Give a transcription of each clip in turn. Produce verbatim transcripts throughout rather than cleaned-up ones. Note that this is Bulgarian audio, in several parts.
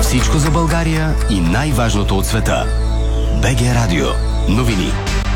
Всичко за България и най-важното от света. БГ Радио. Новини.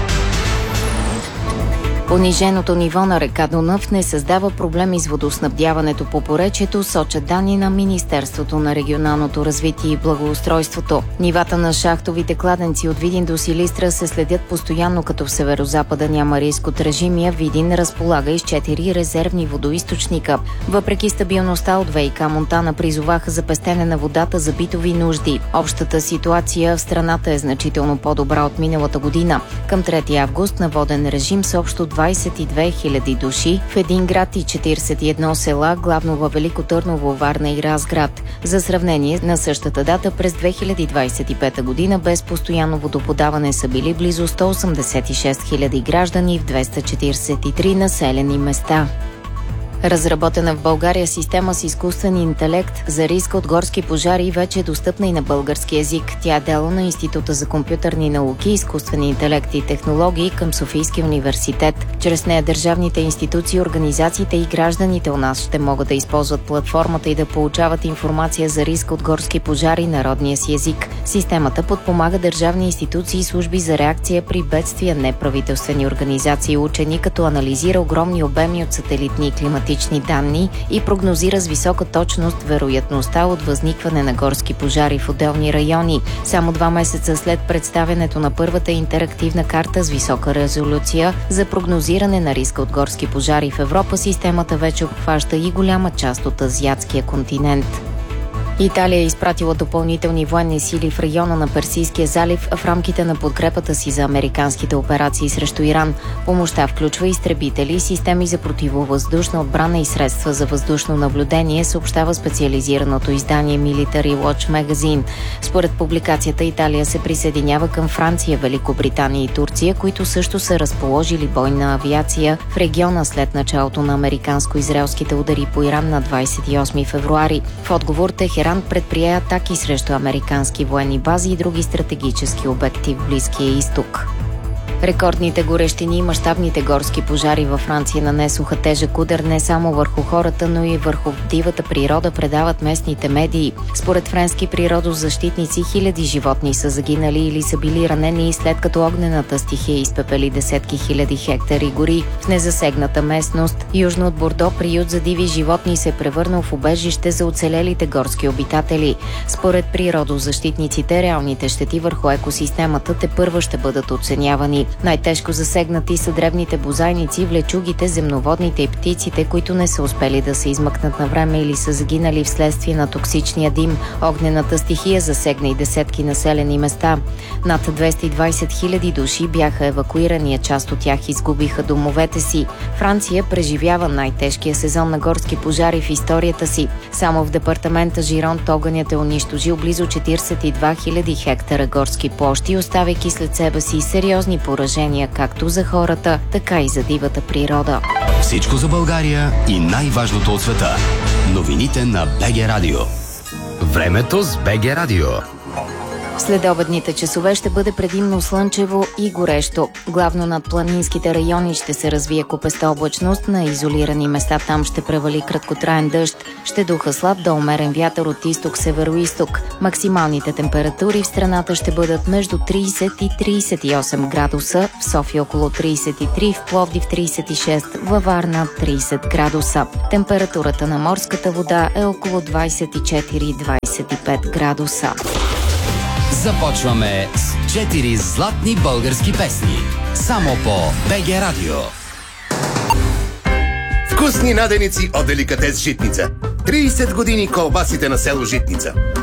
Пониженото ниво на река Дунав не създава проблеми с водоснабдяването по поречието, сочат данни на Министерството на регионалното развитие и благоустройството. Нивата на шахтовите кладенци от Видин до Силистра се следят постоянно, като в северозапада няма риск от режимия. Видин разполага и с четири резервни водоизточника. Въпреки стабилността от ВиК Монтана призоваха за пестене на водата за битови нужди. Общата ситуация в страната е значително по-добра от миналата година. Към трети август на воден режим са общо двадесет и две хиляди души в един град и четиридесет и едно села, главно във Велико Търново, Варна и Разград. За сравнение, на същата дата през две хиляди двадесет и пета година без постоянно водоподаване са били близо сто осемдесет и шест хиляди граждани в двеста четиридесет и три населени места. Разработена в България система с изкуствен интелект за риска от горски пожари вече е достъпна и на български език. Тя е дело на Института за компютърни науки, изкуствен интелект и технологии към Софийския университет. Чрез нея държавните институции, организациите и гражданите у нас ще могат да използват платформата и да получават информация за риска от горски пожари на родния си език. Системата подпомага държавни институции и служби за реакция при бедствия, неправителствени организации и учени, като анализира огромни обеми от сателитни и климатични данни и прогнозира с висока точност вероятността от възникване на горски пожари в отделни райони. Само два месеца след представянето на първата интерактивна карта с висока резолюция за прогнозиране на риска от горски пожари в Европа, системата вече обхваща и голяма част от азиатския континент. Италия е изпратила допълнителни военни сили в района на Персийския залив в рамките на подкрепата си за американските операции срещу Иран. Помощта включва изтребители, системи за противовъздушна отбрана и средства за въздушно наблюдение, съобщава специализираното издание Military Watch Magazine. Според публикацията, Италия се присъединява към Франция, Великобритания и Турция, които също са разположили бойна авиация в региона след началото на американско-израелските удари по Иран на двадесет и осми февруари. В отговор Техеран Иран предприе атаки срещу американски военни бази и други стратегически обекти в Близкия изток. Рекордните горещини и мащабните горски пожари във Франция нанесоха тежък удар не само върху хората, но и върху дивата природа, предават местните медии. Според френски природозащитници, хиляди животни са загинали или са били ранени, след като огнената стихия изпепели десетки хиляди хектари гори. В незасегната местност, южно от Бордо, приют за диви животни се превърнал в убежище за оцелелите горски обитатели. Според природозащитниците, реалните щети върху екосистемата тепърва ще бъдат оценявани. Най-тежко засегнати са дребните бозайници, влечугите, земноводните и птиците, които не са успели да се измъкнат на време или са загинали вследствие на токсичния дим. Огнената стихия засегна и десетки населени места. Над двеста и двадесет хиляди души бяха евакуирани, а част от тях изгубиха домовете си. Франция преживява най-тежкия сезон на горски пожари в историята си. Само в департамента Жиронт огънят е унищожил близо четиридесет и две хиляди хектара горски площи, оставяйки след себе си сериозни поражения както за хората, така и за дивата природа. Всичко за България и най-важното от света. Новините на БГ Радио. Времето с БГ Радио. Следобедните часове ще бъде предимно слънчево и горещо. Главно над планинските райони ще се развие купеста облачност, на изолирани места там ще превали краткотраен дъжд. Ще духа слаб до умерен вятър от изток-североизток. Максималните температури в страната ще бъдат между тридесет и тридесет и осем градуса, в София около тридесет и три, в Пловдив тридесет и шест, във Варна тридесет градуса. Температурата на морската вода е около двадесет и четири до двадесет и пет градуса. Започваме с четири златни български песни. Само по БГ Радио. Вкусни наденици от деликатес Житница. тридесет години колбасите на село Житница.